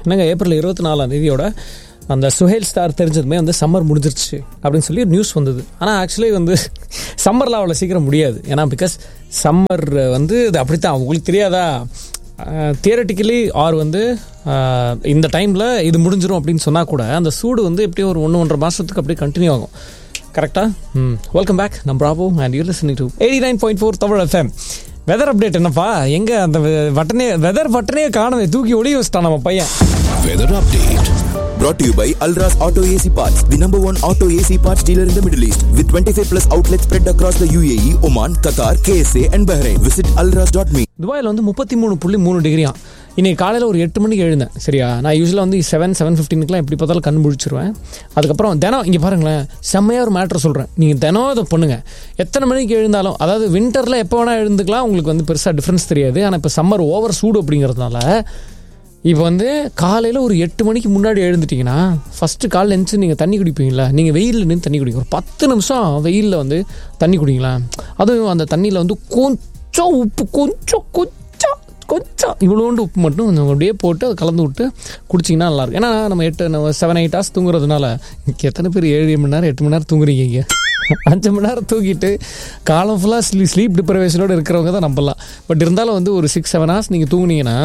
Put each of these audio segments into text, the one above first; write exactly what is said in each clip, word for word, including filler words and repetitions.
என்னங்க ஏப்ரல் இருபத்தி நாலாம் தேதியோட அந்த சுஹேல் ஸ்டார் தெரிஞ்சதுமே வந்து சம்மர் முடிஞ்சிருச்சு அப்படின்னு சொல்லி நியூஸ் வந்தது. ஆனால் ஆக்சுவலி வந்து சம்மரில் அவ்வளோ சீக்கிரம் முடியாது. ஏன்னா பிகாஸ் சம்மர் வந்து இது அப்படித்தான். உங்களுக்கு தெரியாதா, தியரட்டிக்கலி ஆர் வந்து இந்த டைமில் இது முடிஞ்சிடும் அப்படின்னு சொன்னால் கூட அந்த சூடு வந்து எப்படியும் ஒரு ஒன்று ஒன்றரை மாதத்துக்கு அப்படியே கண்டினியூ ஆகும். கரெக்டாக? ம் வெல்கம் பேக். நான் Bravo and you listening to eighty nine point four Tamil FM. Weather update என்னப்பா? எங்கே அந்த பட்டனே வெதர் பட்டனே காணவே, தூக்கி ஒளி வச்சிட்டான் நம்ம பையன். Weather update brought to you by Alras Auto A C Parts, the number one auto A C parts dealer in the Middle East, with twenty-five plus outlets spread across the U A E, Oman, Qatar, K S A and Bahrain. Visit alras dot me. துபாயில் வந்து முப்பத்தி மூணு புள்ளி மூணு டிகிரியா. இன்னைக்கு காலையில் ஒரு எட்டு மணிக்கு எழுந்தேன். சரியா, நான் யூஸ்வலாக வந்து செவன் செவன் ஃபிஃப்டீனுக்குலாம் எப்படி பார்த்தாலும் கண் முழிச்சிருவேன். அதுக்கப்புறம் தினம் இங்கே பாருங்களேன், செம்மையாக ஒரு மேட்ரு சொல்கிறேன். நீங்கள் தினம் இதை பண்ணுங்கள். எத்தனை மணிக்கு எழுந்தாலும், அதாவது வின்டரில் எப்போ வேணால் எழுந்துக்கலாம், உங்களுக்கு வந்து பெருசாக டிஃப்ரென்ஸ் தெரியாது. ஆனால் இப்போ சம்மர் ஓவர் சூடு அப்படிங்கிறதுனால இப்போ வந்து காலையில் ஒரு எட்டு மணிக்கு முன்னாடி எழுந்துட்டிங்கன்னா ஃபஸ்ட்டு காலையில் எழுந்துச்சு நீங்கள் தண்ணி குடிப்பீங்களா? நீங்கள் வெயிலில் நின்று தண்ணி குடிங்க. ஒரு பத்து நிமிஷம் வெயிலில் வந்து தண்ணி குடிங்களா? அதுவும் அந்த தண்ணியில் வந்து கொஞ்சம் உப்பு, கொஞ்சம் கொஞ்சம் கொஞ்சம் இவ்வளோண்டு உப்பு மட்டும் கொஞ்சம் அப்படியே போட்டு அதை கலந்து விட்டு குடிச்சிங்கன்னா நல்லாயிருக்கும். ஏன்னா நம்ம எட்டு நம்ம செவன் எயிட் ஹவர்ஸ் தூங்குறதுனால இங்கே எத்தனை பேர் ஏழு மணி நேரம் எட்டு மணி நேரம் தூங்குறீங்க? இங்கே அஞ்சு மணி நேரம் தூக்கிட்டு காலம் ஃபுல்லாக ஸ்லீ ஸ்லீப் டிப்ரவேஷனோடு இருக்கிறவங்க தான் நம்பலாம். பட் இருந்தாலும் வந்து ஒரு சிக்ஸ் செவன் ஹவர்ஸ் நீங்கள் தூங்குனீங்கன்னா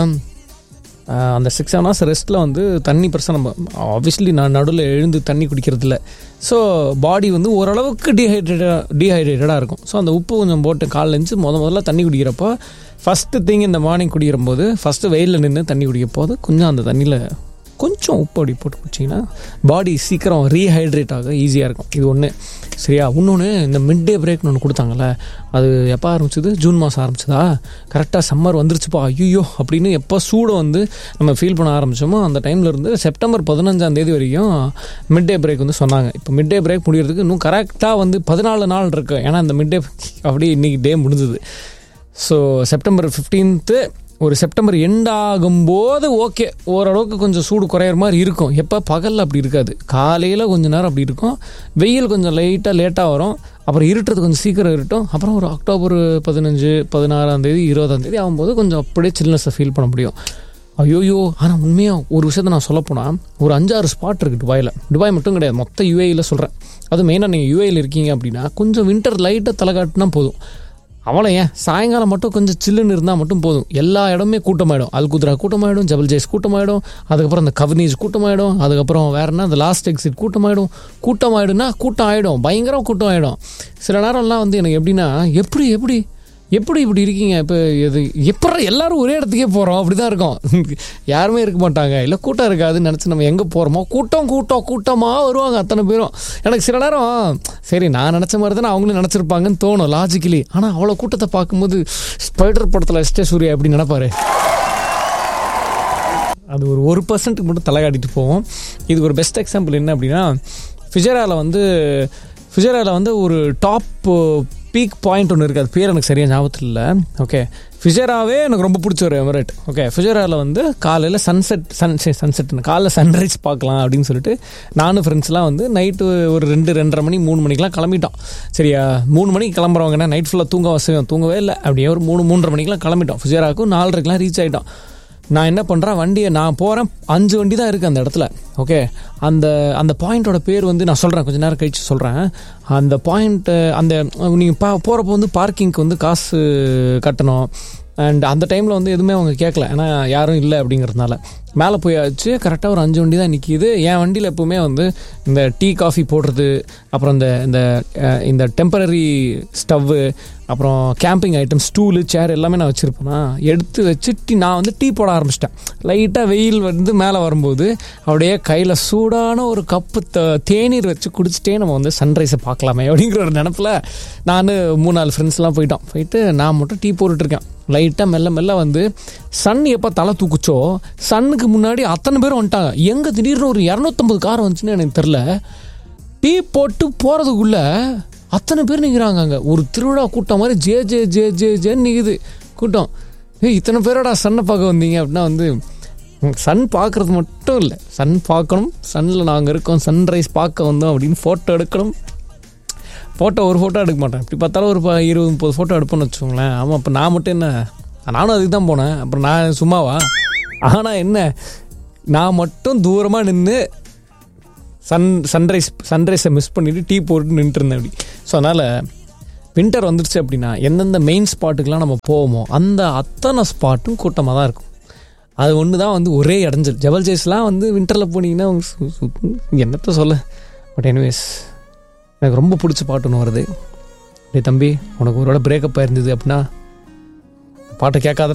அந்த சிக்ஸ் செவன் ஹவர்ஸ் ரெஸ்ட்டில் வந்து தண்ணி பிரச்சனை நம்ம ஆப்வியஸ்லி நான் நடுவில் எழுந்து தண்ணி குடிக்கிறதில்ல. ஸோ பாடி வந்து ஓரளவுக்கு டீஹைட்ரேட்டாக டீஹைட்ரேட்டடாக இருக்கும். ஸோ அந்த உப்பு கொஞ்சம் போட்டு காலைல எழுந்து முத முதல்ல தண்ணி குடிக்கிறப்போ ஃபஸ்ட்டு திங் இந்த மார்னிங் குடிக்கிற போது ஃபஸ்ட்டு வெயிலில் நின்று தண்ணி குடிக்க போது கொஞ்சம் அந்த தண்ணியில் கொஞ்சம் உப்பு அப்படி போட்டு குடிச்சிங்கன்னா பாடி சீக்கிரம் ரீஹைட்ரேட் ஆக ஈஸியாக இருக்கும். இது ஒன்று. சரியா? இன்னொன்று, இந்த மிட் டே பிரேக்னு ஒன்று கொடுத்தாங்கல்ல, அது எப்போ ஆரம்பிச்சது? ஜூன் மாதம் ஆரம்பிச்சதா? கரெக்டாக சம்மர் வந்துருச்சுப்பா ஐயோ அப்படின்னு எப்போ சூடை வந்து நம்ம ஃபீல் பண்ண ஆரம்பித்தோமோ அந்த டைமில் இருந்து செப்டம்பர் பதினஞ்சாம் தேதி வரைக்கும் மிட் டே பிரேக் வந்து சொன்னாங்க. இப்போ மிட் டே பிரேக் முடிகிறதுக்கு இன்னும் கரெக்டாக வந்து பதினாலு நாள் இருக்குது. ஏன்னா இந்த மிட் டே அப்படியே இன்றைக்கி டே முடிஞ்சுது. ஸோ செப்டம்பர் ஃபிஃப்டீன்த்து ஒரு செப்டம்பர் எண்ட் ஆகும்போது ஓகே ஓரளவுக்கு கொஞ்சம் சூடு குறையிற மாதிரி இருக்கும். எப்போ பகலில் அப்படி இருக்காது. காலையில் கொஞ்சம் நேரம் அப்படி இருக்கும், வெயில் கொஞ்சம் லைட்டாக லேட்டாக வரும், அப்புறம் இருட்டுறது கொஞ்சம் சீக்கிரம் இருட்டும். அப்புறம் ஒரு அக்டோபர் பதினஞ்சு பதினாறாம் தேதி இருபதாம் தேதி ஆகும்போது கொஞ்சம் அப்படியே சில்னஸை ஃபீல் பண்ண முடியும். ஐயோயோ. ஆனால் உண்மையாக ஒரு விஷயத்தை நான் சொல்லப்போனால் ஒரு அஞ்சாறு ஸ்பாட் இருக்குது துபாயில். துபாய் மட்டும் கிடையாது, மொத்த யூஏயில் சொல்கிறேன். அது மெயினாக நீங்கள் யூஏயில் இருக்கீங்க அப்படின்னா கொஞ்சம் வின்டர் லைட்டாக தலை காட்டினா போதும். அவ்வளோ ஏன் சாயங்காலம் மட்டும் கொஞ்சம் சில்லுன்னு இருந்தால் மட்டும் போதும், எல்லா இடமே கூட்டமாயிடும். அல் குத்ரா கூட்டமாயிடும், ஜபல் ஜெய்ஸ் கூட்டமாயிடும், அதுக்கப்புறம் அந்த கவனீஸ் கூட்டமாயிடும், அதுக்கப்புறம் வேறுனா அந்த லாஸ்ட் எக்ஸிட் கூட்டமாயிடும். கூட்டமாயிடும்னா கூட்டம் ஆகிடும், பயங்கரம் கூட்டம் ஆகிடும். சில நேரம்லாம் வந்து எனக்கு எப்படின்னா, எப்படி எப்படி எப்படி இப்படி இருக்கீங்க? இப்போ இது எப்படி எல்லோரும் ஒரே இடத்துக்கே போகிறோம் அப்படி தான் இருக்கும். யாருமே இருக்க மாட்டாங்க, இல்லை கூட்டம் இருக்காதுன்னு நினச்சி நம்ம எங்கே போகிறோமோ கூட்டம் கூட்டம் கூட்டமாக வருவாங்க அத்தனை பேரும். எனக்கு சில நேரம் சரி நான் நினச்ச மாதிரி தானே அவங்களும் நினச்சிருப்பாங்கன்னு தோணும் லாஜிக்கலி. ஆனால் அவ்வளோ கூட்டத்தை பார்க்கும்போது ஸ்பைடர் படத்தில் எஸ்டே சூர்யா எப்படி நினைப்பாரு? அது ஒரு ஒரு பர்சன்ட்டுக்கு மட்டும் தலைகாட்டிட்டு போவோம். இது ஒரு பெஸ்ட் எக்ஸாம்பிள் என்ன அப்படின்னா, ஃபிஜராவில் வந்து ஃபிஜராவில் வந்து ஒரு டாப் பீக் பாயிண்ட் ஒன்று இருக்குது. அது பேர் எனக்கு சரியாக ஞாபகத்தில் இல்லை. ஓகே, ஃபிஜராவே எனக்கு ரொம்ப பிடிச்ச ஒரு எமிரேட். ஓகே, ஃபிஜராவில் வந்து காலையில் சன்செட் சன் சன்செட்னு காலைல சன்ரைஸ் பார்க்கலாம் அப்படின்னு சொல்லிட்டு நானும் ஃப்ரெண்ட்ஸ்லாம் வந்து நைட்டு ஒரு ரெண்டு ரெண்டரை மணி மூணு மணிக்கெலாம் கிளம்பிட்டோம். சரியா? மூணு மணிக்கு கிளம்புறவங்கன்னா நைட் ஃபுல்லாக தூங்க அவசியம் தூங்கவே இல்லை. அப்படியே ஒரு மூணு மூன்றரை மணிக்கெலாம் கிளம்பிட்டோம். ஃபிஜராவுக்கும் நாலரைக்கெலாம் ரீச் ஆகிட்டோம். நான் என்ன பண்ணுறேன், வண்டியை நான் போகிறேன், அஞ்சு வண்டி தான் இருக்குது அந்த இடத்துல. ஓகே, அந்த அந்த பாயிண்ட்டோட பேர் வந்து நான் சொல்கிறேன், கொஞ்சம் நேரம் கழிச்சு சொல்கிறேன். அந்த பாயிண்ட்டு அந்த நீங்கள் பா போகிறப்போ வந்து பார்க்கிங்க்கு வந்து காசு கட்டணும். அண்ட் அந்த டைமில் வந்து எதுவுமே அவங்க கேட்கல, ஏன்னா யாரும் இல்லை அப்படிங்கிறதுனால. மேலே போயாச்சு, கரெக்டாக ஒரு அஞ்சு வண்டி தான் நிற்கிது. என் வண்டியில் எப்போவுமே வந்து இந்த டீ காஃபி போடுறது, அப்புறம் இந்த இந்த இந்த டெம்பரரி ஸ்டவ்வு, அப்புறம் கேம்பிங் ஐட்டம், ஸ்டூலு, சேர் எல்லாமே நான் வச்சுருப்பேன்னா எடுத்து வச்சு டீ நான் வந்து டீ போட ஆரம்பிச்சிட்டேன். லைட்டாக வெயில் வந்து மேலே வரும்போது அப்படியே கையில் சூடான ஒரு கப்பு த தேநீர் வச்சு குடிச்சிட்டே நம்ம வந்து சன்ரைஸை பார்க்கலாமே அப்படிங்கிற ஒரு நினப்பில் நான் மூணு நாலு ஃப்ரெண்ட்ஸ்லாம் போயிட்டோம். போயிட்டு நான் மட்டும் டீ போட்டுட்ருக்கேன். லைட்டாக மெல்ல மெல்ல வந்து சன் எப்போ தலை தூக்குச்சோ சன்னுக்கு முன்னாடி அத்தனை பேரும் வந்துட்டாங்க. எங்கே திடீர்னு ஒரு இரநூத்தம்பது கார் வந்துச்சுன்னு எனக்கு தெரில. டீ போட்டு போகிறதுக்குள்ளே அத்தனை பேர் நிற்கிறாங்க. அங்கே ஒரு திருவிழா கூட்டம் மாதிரி ஜே ஜே ஜே ஜே ஜேன்னு நிற்குது கூட்டம். ஏய், இத்தனை பேரோட சன்னை பார்க்க வந்தீங்க அப்படின்னா வந்து சன் பார்க்குறது மட்டும் இல்லை, சன் பார்க்கணும், சன்னில் நாங்கள் இருக்கோம், சன்ரைஸ் பார்க்க வந்தோம் அப்படின்னு ஃபோட்டோ எடுக்கணும். ஃபோட்டோ ஒரு ஃபோட்டோ எடுக்க மாட்டேன், இப்படி பார்த்தாலும் ஒரு இருபது முப்பது ஃபோட்டோ எடுப்போன்னு வச்சுக்கோங்களேன். ஆமாம், அப்போ நான் மட்டும் என்ன, நானும் அதுக்கு தான் போனேன், அப்புறம் நான் சும்மாவா? ஆனால் என்ன, நான் மட்டும் தூரமாக நின்று சன் சன்ரைஸ் சன்ரைஸை மிஸ் பண்ணிவிட்டு டீ போட்டு நின்றுட்டு இருந்தேன் அப்படி. ஸோ அதனால் வின்டர் வந்துருச்சு அப்படின்னா எந்தெந்த மெயின் ஸ்பாட்டுக்கெலாம் நம்ம போவோமோ அந்த அத்தனை ஸ்பாட்டும் கூட்டமாக தான் இருக்கும். அது ஒன்று தான் வந்து ஒரே இடைஞ்சல். ஜபல் ஜெய்ஸ்லாம் வந்து வின்டரில் போனீங்கன்னா என்னத்த சொல்ல. பட் எனிவேஸ் எனக்கு ரொம்ப பிடிச்ச பாட்டு ஒன்று வருது. டே தம்பி, உனக்கு ஒரு வேளை பிரேக்கப் ஆயிருந்தது அப்படின்னா பாட்டை கேட்காத